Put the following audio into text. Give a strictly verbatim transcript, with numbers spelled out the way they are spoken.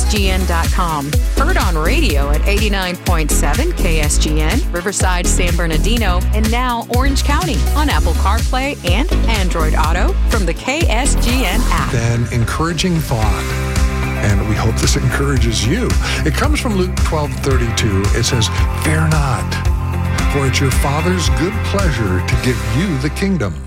G N dot com. Heard on radio at eighty-nine point seven K S G N, Riverside, San Bernardino, and now Orange County on Apple CarPlay and Android Auto from the K S G N app. Then encouraging thought. And we hope this encourages you. It comes from Luke twelve thirty-two. It says, "Fear not, for it's your Father's good pleasure to give you the kingdom."